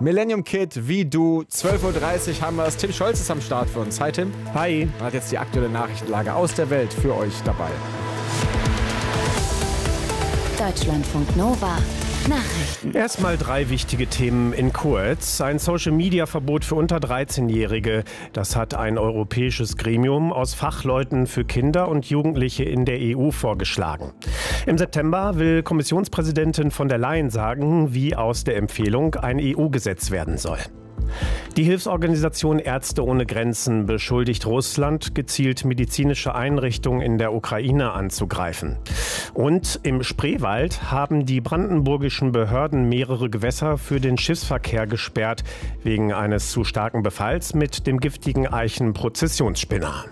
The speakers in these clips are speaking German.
Millennium Kid, wie du. 12.30 Uhr haben wir es. Tim Scholz ist am Start für uns. Hi Tim. Hi. Er hat jetzt die aktuelle Nachrichtenlage aus der Welt für euch dabei. Deutschlandfunk Nova. Nachrichten. Erstmal 3 wichtige Themen in kurz. Ein Social-Media-Verbot für unter 13-Jährige. Das hat ein europäisches Gremium aus Fachleuten für Kinder und Jugendliche in der EU vorgeschlagen. Im September will Kommissionspräsidentin von der Leyen sagen, wie aus der Empfehlung ein EU-Gesetz werden soll. Die Hilfsorganisation Ärzte ohne Grenzen beschuldigt Russland, gezielt medizinische Einrichtungen in der Ukraine anzugreifen. Und im Spreewald haben die brandenburgischen Behörden mehrere Gewässer für den Schiffsverkehr gesperrt, wegen eines zu starken Befalls mit dem giftigen Eichenprozessionsspinner.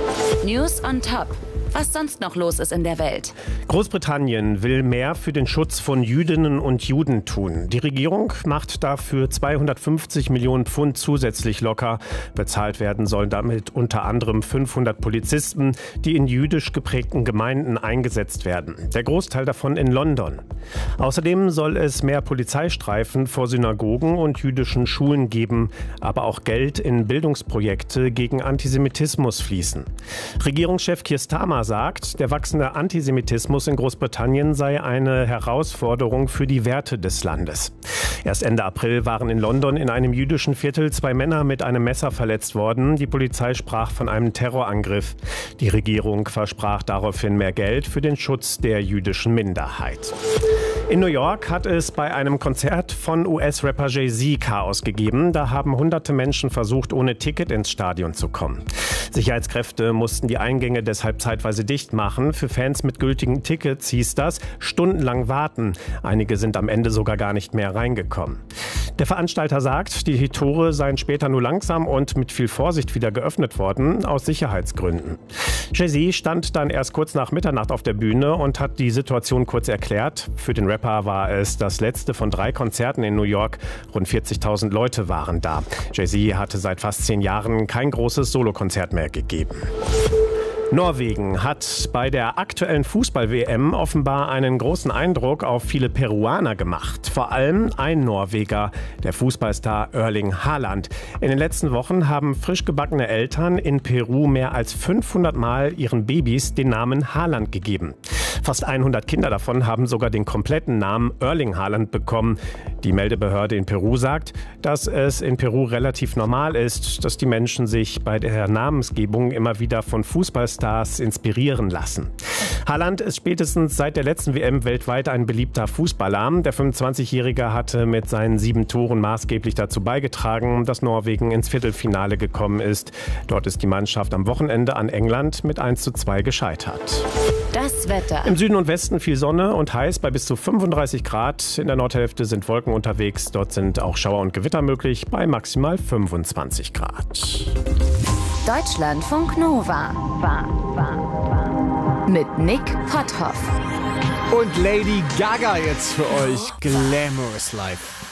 News on Top. Was sonst noch los ist in der Welt. Großbritannien will mehr für den Schutz von Jüdinnen und Juden tun. Die Regierung macht dafür 250 Millionen Pfund zusätzlich locker. Bezahlt werden sollen damit unter anderem 500 Polizisten, die in jüdisch geprägten Gemeinden eingesetzt werden. Der Großteil davon in London. Außerdem soll es mehr Polizeistreifen vor Synagogen und jüdischen Schulen geben, aber auch Geld in Bildungsprojekte gegen Antisemitismus fließen. Regierungschef Keir Starmer sagt, der wachsende Antisemitismus in Großbritannien sei eine Herausforderung für die Werte des Landes. Erst Ende April waren in London in einem jüdischen Viertel 2 Männer mit einem Messer verletzt worden. Die Polizei sprach von einem Terrorangriff. Die Regierung versprach daraufhin mehr Geld für den Schutz der jüdischen Minderheit. In New York hat es bei einem Konzert von US-Rapper Jay-Z Chaos gegeben. Da haben hunderte Menschen versucht, ohne Ticket ins Stadion zu kommen. Sicherheitskräfte mussten die Eingänge deshalb zeitweise dicht machen. Für Fans mit gültigen Tickets hieß das stundenlang warten. Einige sind am Ende sogar gar nicht mehr reingekommen. Der Veranstalter sagt, die Tore seien später nur langsam und mit viel Vorsicht wieder geöffnet worden, aus Sicherheitsgründen. Jay-Z stand dann erst kurz nach Mitternacht auf der Bühne und hat die Situation kurz erklärt. Für den Rapper war es das letzte von 3 Konzerten in New York. Rund 40.000 Leute waren da. Jay-Z hatte seit fast 10 Jahren kein großes Solokonzert mehr gegeben. Norwegen hat bei der aktuellen Fußball-WM offenbar einen großen Eindruck auf viele Peruaner gemacht. Vor allem ein Norweger, der Fußballstar Erling Haaland. In den letzten Wochen haben frisch gebackene Eltern in Peru mehr als 500 Mal ihren Babys den Namen Haaland gegeben. Fast 100 Kinder davon haben sogar den kompletten Namen Erling Haaland bekommen. Die Meldebehörde in Peru sagt, dass es in Peru relativ normal ist, dass die Menschen sich bei der Namensgebung immer wieder von Fußballstars inspirieren lassen. Haaland ist spätestens seit der letzten WM weltweit ein beliebter Fußballer. Der 25-Jährige hatte mit seinen 7 Toren maßgeblich dazu beigetragen, dass Norwegen ins Viertelfinale gekommen ist. Dort ist die Mannschaft am Wochenende an England mit 1:2 gescheitert. Das Wetter. Im Süden und Westen viel Sonne und heiß bei bis zu 35 Grad. In der Nordhälfte sind Wolken unterwegs. Dort sind auch Schauer und Gewitter möglich bei maximal 25 Grad. Deutschlandfunk Nova. Mit Nick Potthoff. Und Lady Gaga jetzt für euch. Glamorous Life.